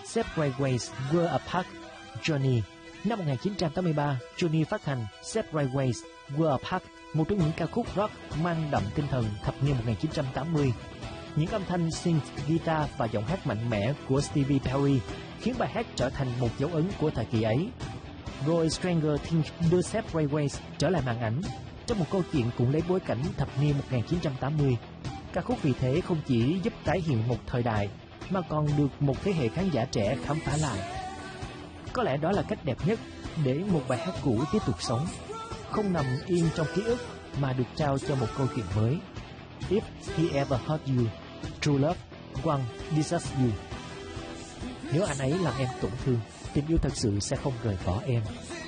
Separate Ways Were Apart, Johnny. Năm 1983, Johnny phát hành Separate Ways Were Apart, một trong những ca khúc rock mang đậm tinh thần thập niên 1980. Những âm thanh synth, guitar và giọng hát mạnh mẽ của Stevie Perry khiến bài hát trở thành một dấu ấn của thời kỳ ấy. Rồi Stranger Things đưa Separate Ways trở lại màn ảnh trong một câu chuyện cũng lấy bối cảnh thập niên 1980. Ca khúc vì thế không chỉ giúp tái hiện một thời đại mà còn được một thế hệ khán giả trẻ khám phá lại. Có lẽ đó là cách đẹp nhất để một bài hát cũ tiếp tục sống, không nằm yên trong ký ức mà được trao cho một câu chuyện mới. If he ever hurt you, true love won't desert you. Nếu anh ấy làm em tổn thương, tình yêu thật sự sẽ không rời bỏ em.